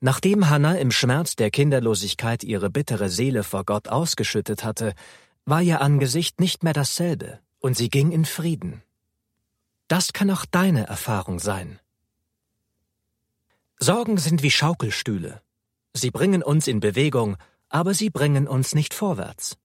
Nachdem Hannah im Schmerz der Kinderlosigkeit ihre bittere Seele vor Gott ausgeschüttet hatte, war ihr Angesicht nicht mehr dasselbe, und sie ging in Frieden. Das kann auch deine Erfahrung sein. Sorgen sind wie Schaukelstühle. Sie bringen uns in Bewegung, aber sie bringen uns nicht vorwärts.